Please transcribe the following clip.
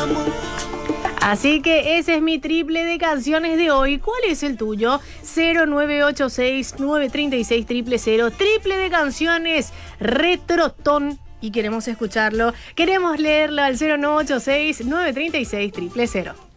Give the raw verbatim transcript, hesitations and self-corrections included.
Así que ese es mi triple de canciones de hoy. ¿Cuál es el tuyo? cero nueve ocho seis, nueve tres seis, cero cero cero. Triple de canciones retrotón. Y queremos escucharlo. Queremos leerlo al cero nueve ocho seis, nueve tres seis, cero cero cero.